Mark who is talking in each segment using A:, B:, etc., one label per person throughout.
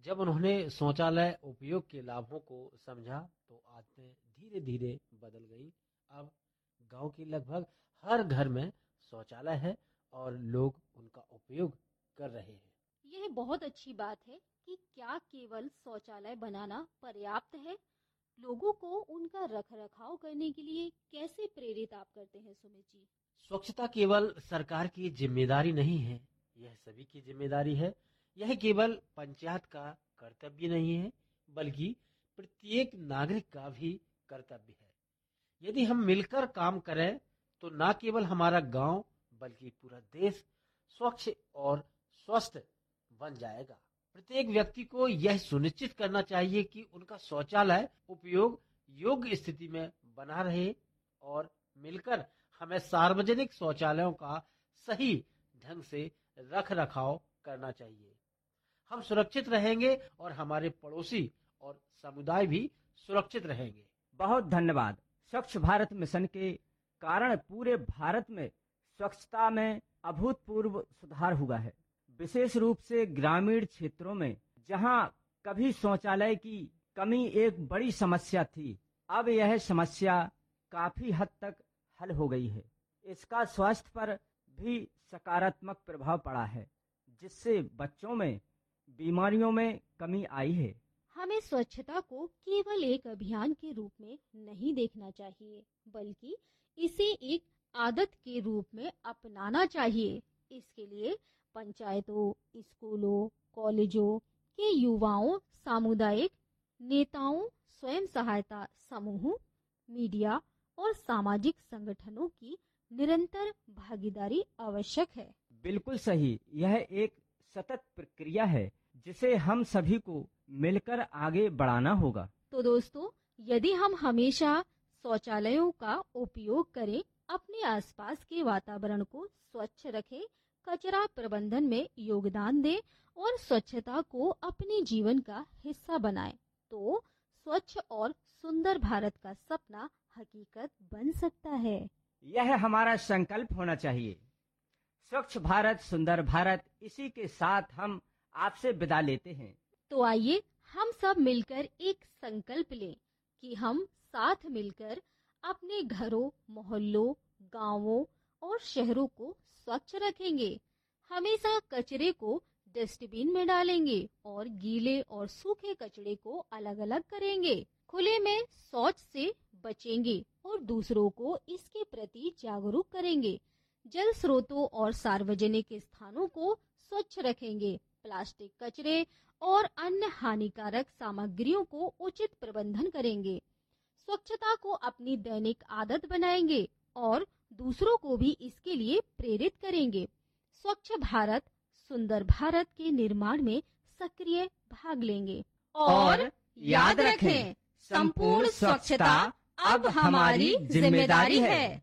A: जब उन्होंने शौचालय उपयोग के लाभों को समझा तो आदतें धीरे धीरे बदल गई। अब गांव के लगभग हर घर में शौचालय है और लोग उनका उपयोग कर रहे हैं।
B: यह बहुत अच्छी बात है कि क्या केवल शौचालय बनाना पर्याप्त है? लोगों को उनका रखरखाव करने के लिए कैसे प्रेरित आप करते हैं सुमित जी?
A: स्वच्छता केवल सरकार की जिम्मेदारी नहीं है, यह सभी की जिम्मेदारी है। यह केवल पंचायत का कर्तव्य नहीं है, बल्कि प्रत्येक नागरिक का भी कर्तव्य है। यदि हम मिलकर काम करें तो न केवल हमारा गांव बल्कि पूरा देश स्वच्छ और स्वस्थ बन जाएगा। प्रत्येक व्यक्ति को यह सुनिश्चित करना चाहिए कि उनका शौचालय उपयोग योग्य स्थिति में बना रहे और मिलकर हमें सार्वजनिक शौचालयों का सही ढंग से रख रखाव करना चाहिए। हम सुरक्षित रहेंगे और हमारे पड़ोसी और समुदाय भी सुरक्षित रहेंगे।
C: बहुत धन्यवाद। स्वच्छ भारत मिशन के कारण पूरे भारत में स्वच्छता में अभूतपूर्व सुधार हुआ है। विशेष रूप से ग्रामीण क्षेत्रों में जहां कभी शौचालय की कमी एक बड़ी समस्या थी, अब यह समस्या काफी हद तक हल हो गई है। इसका स्वास्थ्य पर भी सकारात्मक प्रभाव पड़ा है, जिससे बच्चों में बीमारियों में कमी आई है।
B: हमें स्वच्छता को केवल एक अभियान के रूप में नहीं देखना चाहिए, बल्कि इसे एक आदत के रूप में अपनाना चाहिए। इसके लिए पंचायतों, स्कूलों, कॉलेजों के युवाओं, सामुदायिक नेताओं, स्वयं सहायता समूह, मीडिया और सामाजिक संगठनों की निरंतर भागीदारी आवश्यक है।
C: बिल्कुल सही। यह एक सतत प्रक्रिया है जिसे हम सभी को मिलकर आगे बढ़ाना होगा।
B: तो दोस्तों, यदि हम हमेशा शौचालयों का उपयोग करें, अपने आसपास के वातावरण को स्वच्छ रखें, कचरा प्रबंधन में योगदान दें और स्वच्छता को अपने जीवन का हिस्सा बनाएं, तो स्वच्छ और सुंदर भारत का सपना हकीकत बन सकता है।
C: यह हमारा संकल्प होना चाहिए। स्वच्छ भारत, सुंदर भारत, इसी के साथ हम आपसे विदा लेते हैं।
B: तो आइए हम सब मिलकर एक संकल्प लें कि हम साथ मिलकर अपने घरों, मोहल्लों, गांवों और शहरों को स्वच्छ रखेंगे। हमेशा कचरे को डस्टबिन में डालेंगे और गीले और सूखे कचरे को अलग अलग करेंगे। खुले में शौच से बचेंगे और दूसरों को इसके प्रति जागरूक करेंगे। जल स्रोतों और सार्वजनिक स्थानों को स्वच्छ रखेंगे। प्लास्टिक कचरे और अन्य हानिकारक सामग्रियों को उचित प्रबंधन करेंगे। स्वच्छता को अपनी दैनिक आदत बनाएंगे और दूसरों को भी इसके लिए प्रेरित करेंगे। स्वच्छ भारत, सुंदर भारत के निर्माण में सक्रिय भाग लेंगे।
C: और याद रखें, संपूर्ण स्वच्छता अब हमारी जिम्मेदारी है।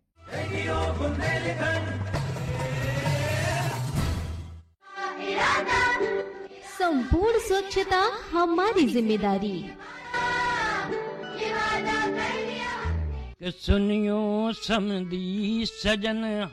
B: संपूर्ण स्वच्छता हमारी जिम्मेदारी।
D: कि सुनियो समधी सजन